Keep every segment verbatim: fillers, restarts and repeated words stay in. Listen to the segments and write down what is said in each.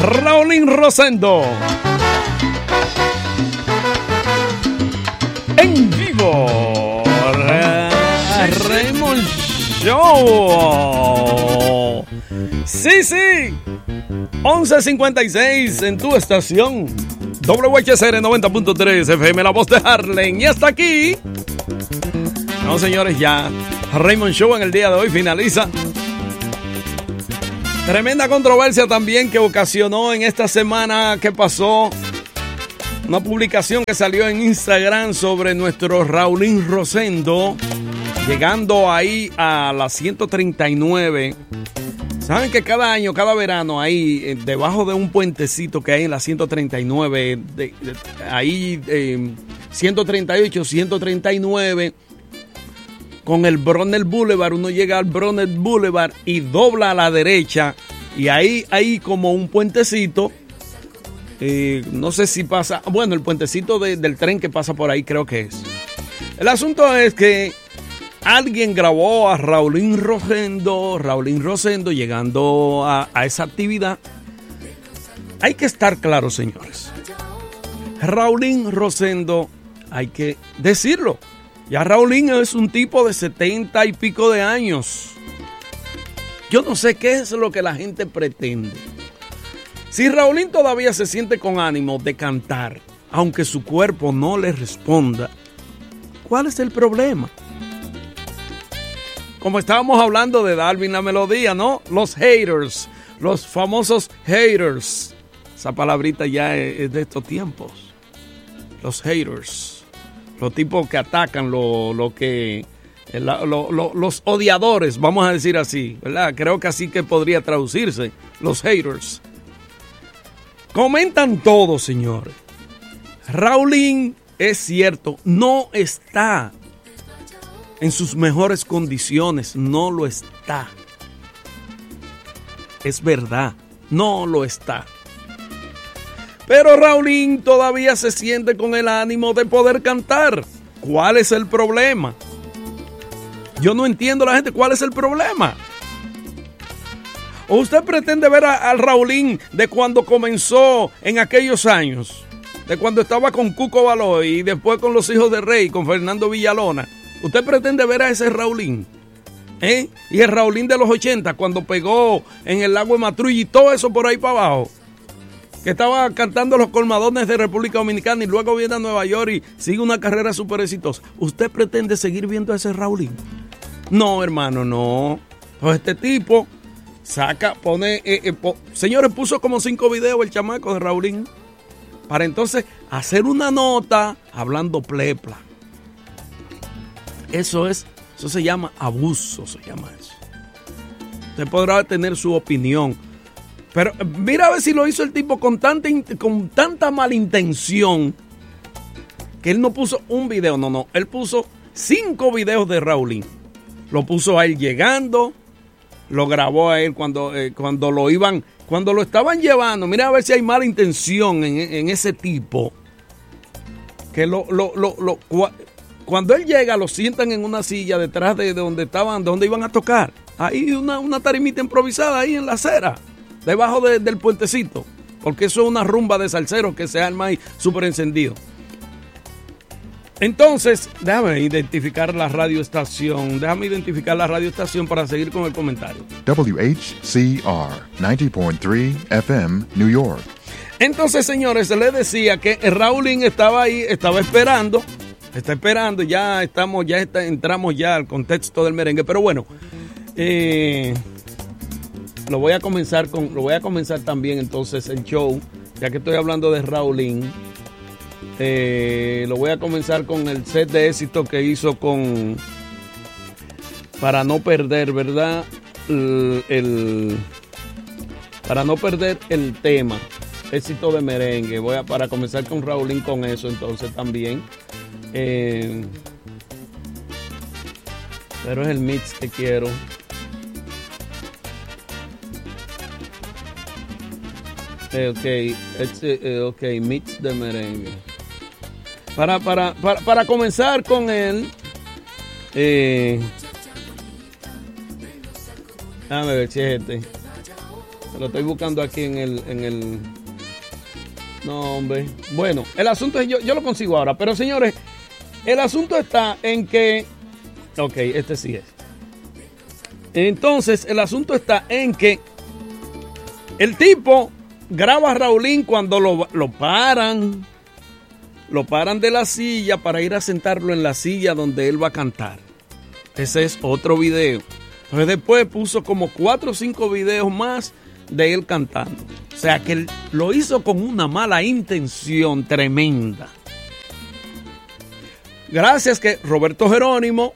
Raulín Rosendo. En vivo. Raymond Show. Sí, sí. once cincuenta y seis en tu estación. W H C R noventa punto tres F M, la voz de Harlem. Y hasta aquí. No, señores, ya. Raymond Show en el día de hoy finaliza. Tremenda controversia también que ocasionó en esta semana que pasó una publicación que salió en Instagram sobre nuestro Raulín Rosendo, llegando ahí a las ciento treinta y nueve. Saben que cada año, cada verano, ahí debajo de un puentecito que hay en la ciento treinta y nueve, de, de, ahí eh, ciento treinta y ocho, ciento treinta y nueve, con el Bronner Boulevard, uno llega al Bronner Boulevard y dobla a la derecha, y ahí hay como un puentecito, eh, no sé si pasa, bueno, el puentecito de, del tren que pasa por ahí creo que es. El asunto es que alguien grabó a Raulín Rosendo, Raulín Rosendo llegando a, a esa actividad. Hay que estar claros, señores. Raulín Rosendo, hay que decirlo. Ya Raulín es un tipo de setenta y pico de años. Yo no sé qué es lo que la gente pretende. Si Raulín todavía se siente con ánimo de cantar, aunque su cuerpo no le responda, ¿cuál es el problema? Como estábamos hablando de Darwin la melodía, ¿no? Los haters, los famosos haters. Esa palabrita ya es de estos tiempos. Los haters. Los tipos que atacan, lo, lo que, lo, lo, lo, los odiadores, vamos a decir así, ¿verdad? Creo que así que podría traducirse, los haters. Comentan todo, señores. Raulín, es cierto, no está en sus mejores condiciones, no lo está. Es verdad, no lo está. Pero Raulín todavía se siente con el ánimo de poder cantar. ¿Cuál es el problema? Yo no entiendo a la gente, ¿cuál es el problema? ¿O usted pretende ver al Raulín de cuando comenzó en aquellos años? De cuando estaba con Cuco Baloy y después con los Hijos de Rey, con Fernando Villalona. ¿Usted pretende ver a ese Raulín? ¿Eh? Y el Raulín de los ochenta, cuando pegó en el lago de Matrulla y todo eso por ahí para abajo. Que estaba cantando los colmadones de República Dominicana y luego viene a Nueva York y sigue una carrera súper exitosa. ¿Usted pretende seguir viendo a ese Raulín? No, hermano, no. Pues este tipo saca, pone... Eh, eh, po, señores, puso como cinco videos el chamaco de Raulín para entonces hacer una nota hablando plepla. Eso es, eso se llama abuso, se llama eso. Usted podrá tener su opinión, pero mira a ver si lo hizo el tipo con tanta, con tanta malintención que él no puso un video, no, no, él puso cinco videos de Raulín. Lo puso a él llegando, lo grabó a él cuando, eh, cuando lo iban, cuando lo estaban llevando. Mira a ver si hay mala intención en, en ese tipo. Que lo, lo, lo, lo, cuando él llega, lo sientan en una silla detrás de, de donde estaban, de donde iban a tocar. Ahí una, una tarimita improvisada ahí en la acera, debajo de, del puentecito, porque eso es una rumba de salseros que se arma ahí súper encendido. Entonces, déjame identificar la radioestación, déjame identificar la radioestación para seguir con el comentario. W H C R noventa punto tres F M, New York. Entonces, señores, les decía que Raulín estaba ahí, estaba esperando, está esperando, ya estamos, ya está, entramos ya al contexto del merengue, pero bueno, eh, lo voy a comenzar con, lo voy a comenzar también entonces el show, ya que estoy hablando de Raulín. Eh, lo voy a comenzar con el set de éxito que hizo con Para No Perder, ¿verdad? El, el Para No Perder el tema éxito de merengue. Voy a para comenzar con Raulín con eso entonces también. Eh, pero es el mix que quiero. Eh, ok, it's, eh, ok, mix de merengue. Para, para, para, para comenzar con él, eh, déjame ver si es este. Lo estoy buscando aquí en el, en el... No, hombre. Bueno, el asunto es, yo, yo lo consigo ahora. Pero, señores, el asunto está en que... Ok, este sí es. Entonces, el asunto está en que el tipo graba a Raulín cuando lo, lo paran. Lo paran de la silla para ir a sentarlo en la silla donde él va a cantar. Ese es otro video. Entonces después puso como cuatro o cinco videos más de él cantando. O sea que él lo hizo con una mala intención tremenda. Gracias que Roberto Jerónimo,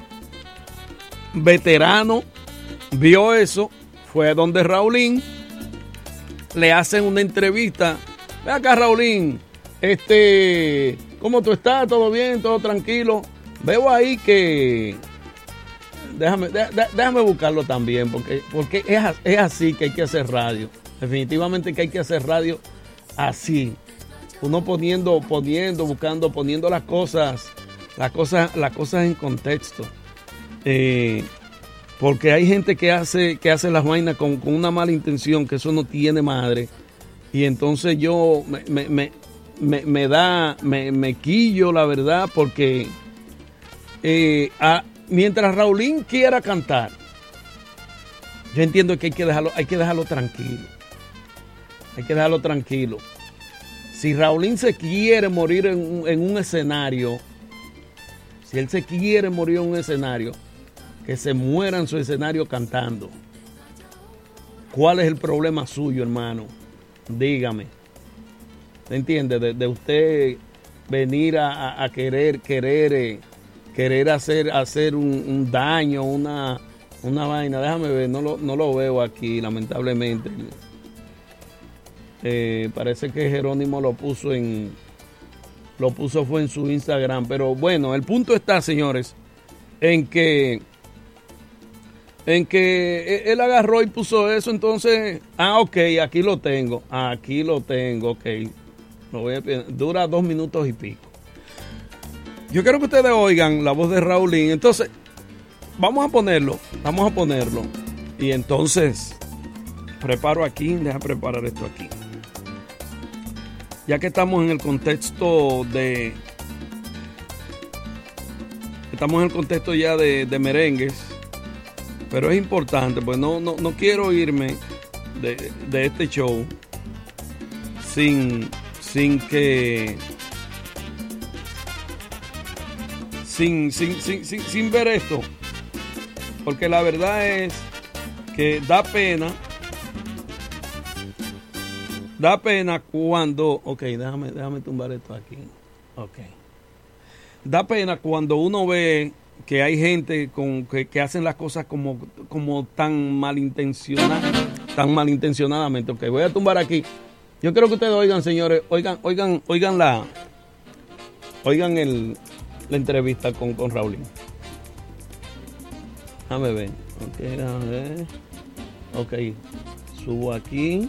veterano, vio eso, fue donde Raulín, le hacen una entrevista. Ve acá, Raulín, este, ¿cómo tú estás? ¿Todo bien? ¿Todo tranquilo? Veo ahí que... Déjame, de, de, déjame buscarlo también, porque, porque es, es así que hay que hacer radio. Definitivamente que hay que hacer radio así. Uno poniendo, poniendo, buscando, poniendo las cosas, las cosas, las cosas en contexto. Eh, porque hay gente que hace, que hace las vainas con, con una mala intención, que eso no tiene madre. Y entonces yo me, me, me, me, me da, me, me quillo, la verdad, porque eh, a, mientras Raulín quiera cantar, yo entiendo que hay que dejarlo, hay que dejarlo tranquilo. Hay que dejarlo tranquilo. Si Raulín se quiere morir en un, en un escenario, si él se quiere morir en un escenario, que se muera en su escenario cantando. ¿Cuál es el problema suyo, hermano? Dígame. ¿Me entiende? De, de usted venir a, a, a querer, querer, eh, querer hacer, hacer un, un daño, una, una vaina. Déjame ver, no lo, no lo veo aquí, lamentablemente. Eh, parece que Jerónimo lo puso en, lo puso fue en su Instagram, pero bueno, el punto está, señores, en que, en que él agarró y puso eso, entonces, ah, ok, aquí lo tengo, aquí lo tengo, ok, lo voy a, dura dos minutos y pico. Yo quiero que ustedes oigan la voz de Raulín, entonces, vamos a ponerlo, vamos a ponerlo, y entonces, preparo aquí, deja preparar esto aquí. Ya que estamos en el contexto de... Estamos en el contexto ya de, de merengues. Pero es importante, pues no, no, no quiero irme de, de este show sin, sin que... Sin, sin, sin, sin, sin ver esto. Porque la verdad es que da pena... Da pena cuando... Ok, déjame, déjame tumbar esto aquí. Ok. Da pena cuando uno ve que hay gente con, que, que hacen las cosas como, como tan malintencionadas, tan malintencionadamente. Ok, voy a tumbar aquí. Yo quiero que ustedes oigan, señores, oigan, oigan, oigan la... Oigan el, la entrevista con, con Raulín. Déjame ver. Ok, déjame ver. Ok, subo aquí.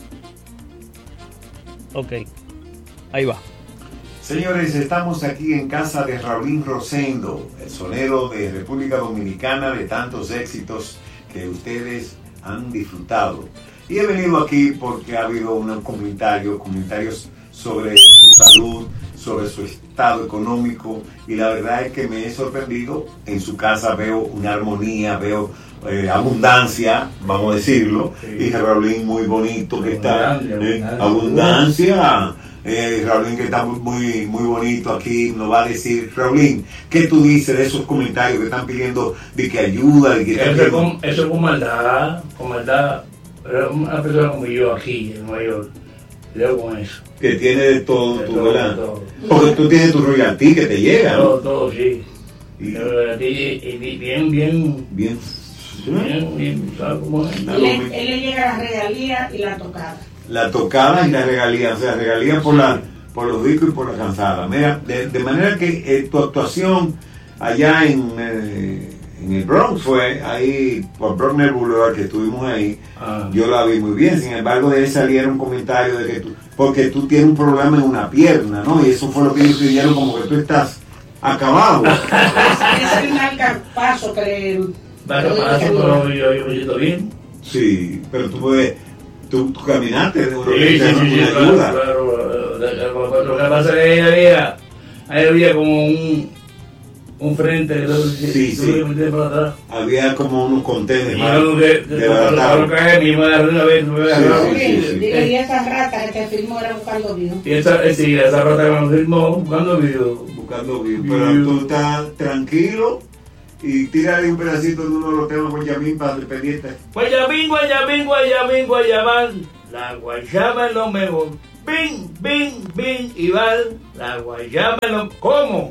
Ok, ahí va. Señores, estamos aquí en casa de Raulín Rosendo, el sonero de República Dominicana de tantos éxitos que ustedes han disfrutado. Y he venido aquí porque ha habido unos comentarios, comentarios sobre su salud, sobre su estado económico, y la verdad es que me he sorprendido. En su casa veo una armonía, veo eh, abundancia, vamos a decirlo, sí. Y Raulín muy bonito que está, eh, abundancia, eh, Raulín que está muy, muy, muy bonito aquí, nos va a decir. Raulín, ¿qué tú dices de esos comentarios que están pidiendo de que ayuda? De que eso, es con, eso es con maldad, con maldad, pero una persona como yo aquí en Nueva York, leo con eso. Que tiene de todo, de tu, todo, ¿verdad? todo. Porque tú tienes tu royalty que te llega, ¿no? Todo, todo, sí. Y, y bien, bien, bien, bien, bien, ¿sabes cómo es? Él, él le llega la regalía y la tocada. La tocada y la regalía, o sea, regalía por la, por los discos y por la cansada. Mira, de, de manera que eh, tu actuación allá en, eh, en el Bronx fue ahí por Bruckner Boulevard, que estuvimos ahí, ah. Yo la vi muy bien. Sin embargo, de ahí salieron comentarios de que tú, porque tú tienes un problema en una pierna, ¿no? Y eso fue lo que ellos pidieron, como que tú estás acabado. Es el marcapaso que le... Marcapaso, pero yo, yo, yo, yo bien. Sí, pero tú puedes, Tú, tú caminaste de uno Sí, que sí, te sí, sí, una claro, ayuda. claro. Lo que pasa es que ahí había, ahí había como un, un frente que tú, Sí, tú sí. le metías por atrás. Había como unos contenedores Y más algo que te desbaratados. caer y me agarré una vez, me Sí, agarré. sí, sí, sí. Dile, y esa rata que te filmó era buscando video. Y esa, eh, sí, esa rata que me firmó buscando video. Buscando bien. Pero tú estás tranquilo y tírale un pedacito de uno de los temas con Yamín para despedirte. Guayabín, guayabín, guayabín, guayabán. La guayaba es lo mejor. Bin, bin, bin, Iván. La guayaba es lo... ¿Cómo?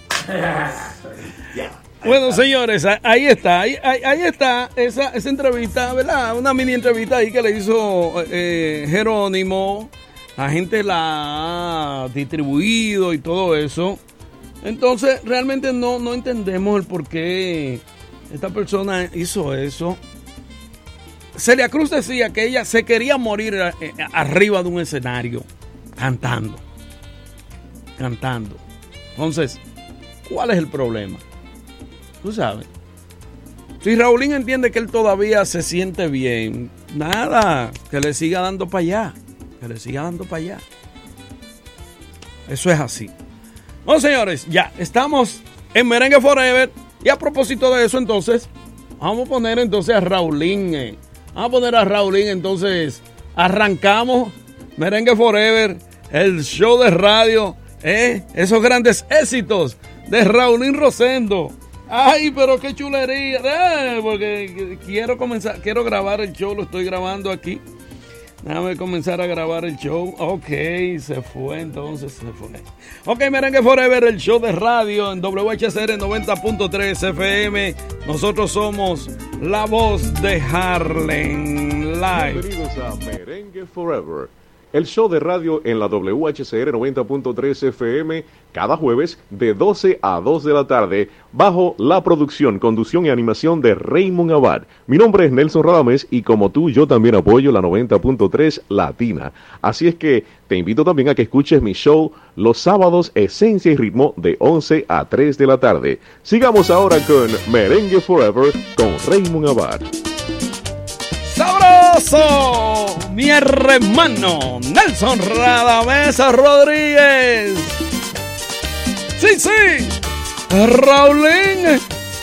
Ya. Bueno, señores, ahí está, ahí, ahí, ahí está esa, esa entrevista, ¿verdad? Una mini entrevista ahí que le hizo eh, Jerónimo. La gente la ha distribuido y todo eso. Entonces, realmente no, no entendemos el por qué esta persona hizo eso. Celia Cruz decía que ella se quería morir eh, arriba de un escenario, cantando. Cantando. Entonces, ¿cuál es el problema? Tú sabes. Si Raulín entiende que él todavía se siente bien, nada, que le siga dando para allá. Que le siga dando para allá. Eso es así. Bueno, señores, ya estamos en Merengue Forever. Y a propósito de eso, entonces, vamos a poner entonces a Raulín. Eh. Vamos a poner a Raulín, entonces, arrancamos Merengue Forever, el show de radio, eh, esos grandes éxitos de Raulín Rosendo. Ay, pero qué chulería, eh, porque quiero comenzar, quiero grabar el show, lo estoy grabando aquí. Déjame comenzar a grabar el show. Ok, se fue, entonces se fue. Ok, Merengue Forever, el show de radio en W H C R noventa punto tres F M. Nosotros somos la voz de Harlem Live. Bienvenidos a Merengue Forever, el show de radio en la W H C R noventa punto tres F M, cada jueves de doce a dos de la tarde, bajo la producción, conducción y animación de Raymond Abad. Mi nombre es Nelson Radames y como tú, yo también apoyo la noventa punto tres Latina. Así es que te invito también a que escuches mi show los sábados, Esencia y Ritmo, de once a tres de la tarde. Sigamos ahora con Merengue Forever con Raymond Abad. ¡Sabroso! Mi hermano Nelson Radames Rodríguez. Sí, sí. Raulín